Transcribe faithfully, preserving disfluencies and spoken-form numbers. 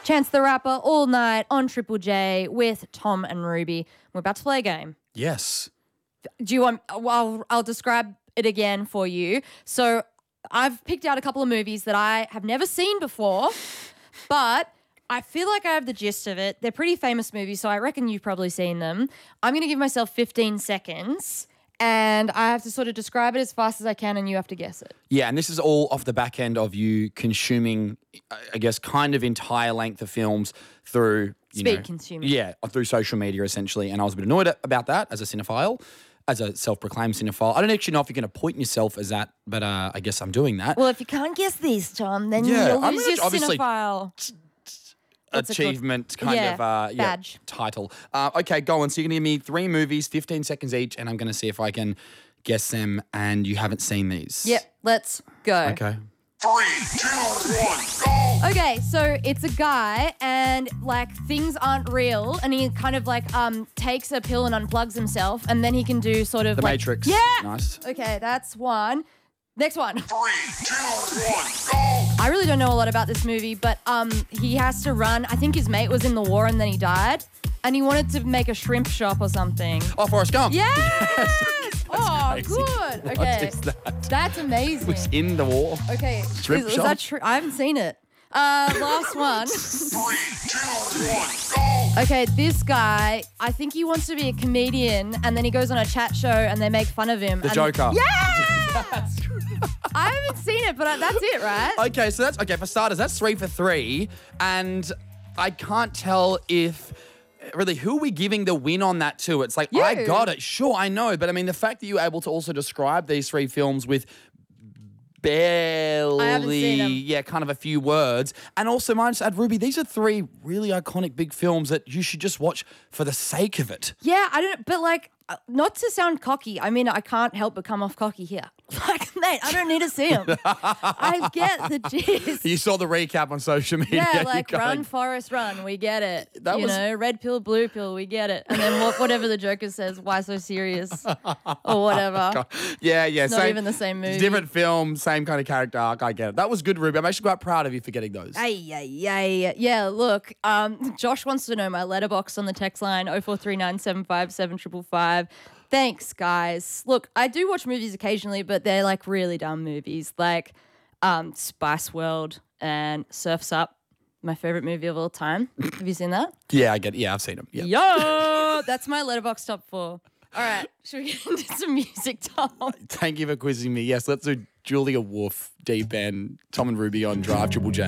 Chance the Rapper all night on Triple J with Tom and Ruby. We're about to play a game. Yes. Do you want, well, I'll describe it again for you. So I've picked out a couple of movies that I have never seen before, but I feel like I have the gist of it. They're pretty famous movies, so I reckon you've probably seen them. I'm going to give myself fifteen seconds and I have to sort of describe it as fast as I can and you have to guess it. Yeah, and this is all off the back end of you consuming, I guess, kind of entire length of films through, you Speed know, consuming. Yeah, through social media essentially. And I was a bit annoyed about that as a cinephile, as a self-proclaimed cinephile. I don't actually know if you're going to point yourself as that, but uh, I guess I'm doing that. Well, if you can't guess these, Tom, then Yeah, you'll I'm lose gonna your obviously- cinephile. What's it called? Achievement kind Yeah, of uh, yeah, badge. title. Uh, okay, go on. So you're going to give me three movies, fifteen seconds each, and I'm going to see if I can guess them and you haven't seen these. Yep, let's go. Okay. Three, two, one, go! Okay, so it's a guy and like things aren't real and he kind of like um takes a pill and unplugs himself and then he can do sort of The like, Matrix. Yeah. Nice. Okay, that's one. Next one. Three, two, one, go! I really don't know a lot about this movie, but um he has to run. I think his mate was in the war and then he died and he wanted to make a shrimp shop or something. Oh, Forrest Gump. Yes! Oh, crazy. good. What Okay. is that? That's amazing. Was in the war. Okay. Shrimp is, is shop? that true? I haven't seen it. Uh, last one. Three, two, one, go! Okay, this guy, I think he wants to be a comedian and then he goes on a chat show and they make fun of him. The and Joker. Yeah! I haven't seen it, but that's it, right? Okay, so that's okay for starters. That's three for three, and I can't tell if really who are we giving the win on that to. It's like You. I got it, sure, I know, but I mean the fact that you were able to also describe these three films with barely, seen 'em. yeah, kind of a few words, and also mine just add Ruby. These are three really iconic big films that you should just watch for the sake of it. Yeah, I don't, but like, uh, not to sound cocky. I mean, I can't help but come off cocky here. Like, mate, I don't need to see him. I get the gist. You saw the recap on social media. Yeah, you like kinda- run, Forrest, run. We get it. That you was- know, red pill, blue pill. We get it. And then what, whatever the Joker says, why so serious, or whatever. Yeah, yeah. It's not even the same movie. Different film, same kind of character arc. I get it. That was good, Ruby. I'm actually quite proud of you for getting those. Ay, ay, ay. Yeah, look, um, Josh wants to know my letterbox on the text line oh four three nine seven five seven five five five. Thanks, guys. Look, I do watch movies occasionally, but they're like really dumb movies, like um, Spice World and Surf's Up, my favorite movie of all time. Have you seen that? Yeah, I get it. Yeah, I've seen them. Yeah. Yo, that's my letterbox top four. All right, should we get into some music, Tom? Thank you for quizzing me. Yes, let's do Julia Wolf, Deep End, Tom and Ruby on Drive Triple J.